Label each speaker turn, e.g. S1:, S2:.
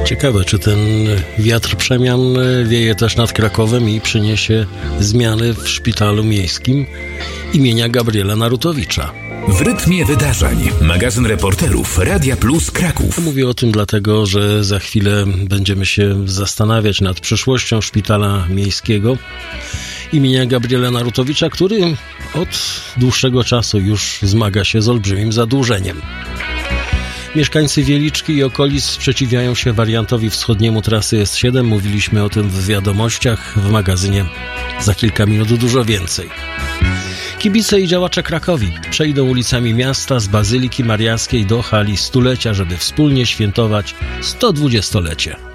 S1: Ciekawe, czy ten wiatr przemian wieje też nad Krakowem i przyniesie zmiany w szpitalu miejskim imienia Gabriela Narutowicza.
S2: W rytmie wydarzeń. Magazyn reporterów Radia Plus Kraków.
S1: Mówię o tym dlatego, że za chwilę będziemy się zastanawiać nad przyszłością szpitala miejskiego imienia Gabriela Narutowicza, który od dłuższego czasu już zmaga się z olbrzymim zadłużeniem. Mieszkańcy Wieliczki i okolic sprzeciwiają się wariantowi wschodniemu trasy S7. Mówiliśmy o tym w wiadomościach, w magazynie za kilka minut dużo więcej. Kibice i działacze Krakowi przejdą ulicami miasta z Bazyliki Mariackiej do hali Stulecia, żeby wspólnie świętować 120-lecie.